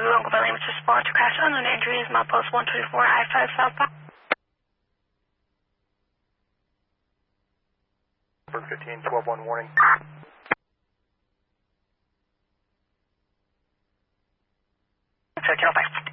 Uncle Billy, Mr. Spot to crash unknown injuries, milepost 124, I-5 southbound. 15, 12-1 warning. So 205.